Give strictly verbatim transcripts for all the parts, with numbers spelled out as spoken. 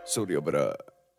Sorry, aber... Äh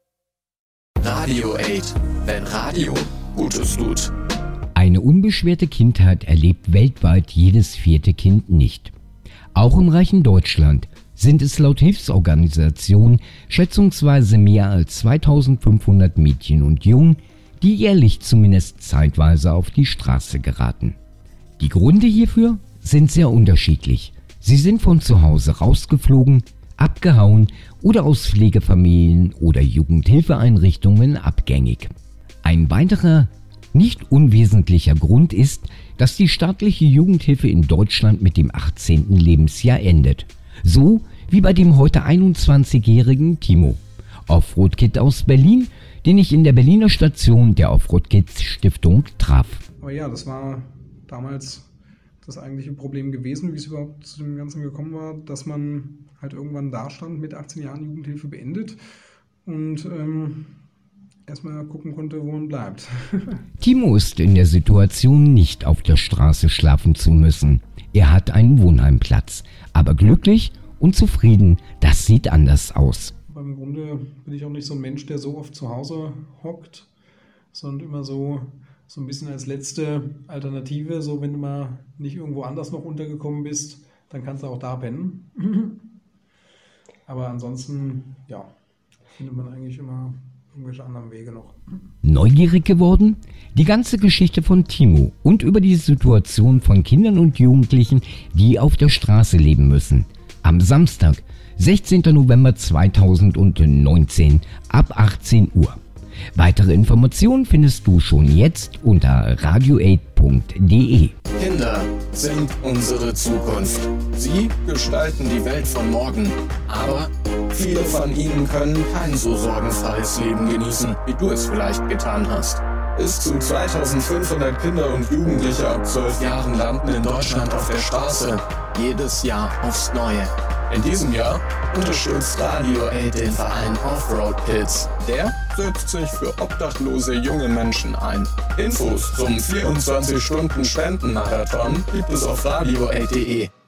Radio acht, wenn Radio Gutes tut. Eine unbeschwerte Kindheit erlebt weltweit jedes vierte Kind nicht. Auch im reichen Deutschland sind es laut Hilfsorganisationen schätzungsweise mehr als zweitausendfünfhundert Mädchen und Jungen, die jährlich zumindest zeitweise auf die Straße geraten. Die Gründe hierfür sind sehr unterschiedlich. Sie sind von zu Hause rausgeflogen, abgehauen oder aus Pflegefamilien oder Jugendhilfeeinrichtungen abgängig. Ein weiterer, nicht unwesentlicher Grund ist, dass die staatliche Jugendhilfe in Deutschland mit dem achtzehnten Lebensjahr endet. So wie bei dem heute einundzwanzigjährigen Timo, Offroad-Kid aus Berlin, den ich in der Berliner Station der Offroad-Kids-Stiftung traf. Aber ja, das war damals das eigentliche Problem gewesen, wie es überhaupt zu dem Ganzen gekommen war, dass man halt irgendwann da stand, mit achtzehn Jahren Jugendhilfe beendet und ähm, erstmal gucken konnte, wo man bleibt. Timo ist in der Situation, nicht auf der Straße schlafen zu müssen. Er hat einen Wohnheimplatz, aber glücklich und zufrieden, das sieht anders aus. Aber im Grunde bin ich auch nicht so ein Mensch, der so oft zu Hause hockt, sondern immer so, so ein bisschen als letzte Alternative, so wenn du mal nicht irgendwo anders noch untergekommen bist, dann kannst du auch da pennen. Aber ansonsten, ja, findet man eigentlich immer irgendwelche anderen Wege noch. Neugierig geworden? Die ganze Geschichte von Timo und über die Situation von Kindern und Jugendlichen, die auf der Straße leben müssen. Am Samstag, sechzehnten November zweitausendneunzehn ab achtzehn Uhr. Weitere Informationen findest du schon jetzt unter radio acht punkt de. Kinder sind unsere Zukunft. Sie gestalten die Welt von morgen. Aber viele von ihnen können kein so sorgenfreies Leben genießen, wie du es vielleicht getan hast. Bis zu zweitausendfünfhundert Kinder und Jugendliche ab zwölf Jahren landen in Deutschland auf der Straße. Jedes Jahr aufs Neue. In diesem Jahr unterstützt Radio acht den Verein Offroad Kids. Der setzt sich für obdachlose junge Menschen ein. Infos zum vierundzwanzig Stunden Spendenmarathon gibt es auf radio acht punkt de.